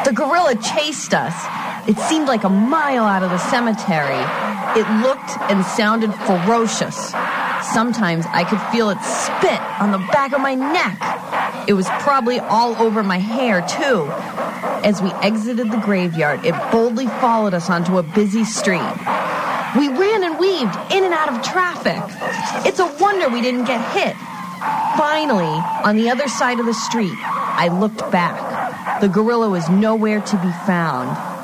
The gorilla chased us. It seemed like a mile out of the cemetery. It looked and sounded ferocious. Sometimes I could feel it spit on the back of my neck. It was probably all over my hair, too. As we exited the graveyard, it boldly followed us onto a busy street. We ran and weaved in and out of traffic. It's a wonder we didn't get hit. Finally, on the other side of the street, I looked back. The gorilla was nowhere to be found.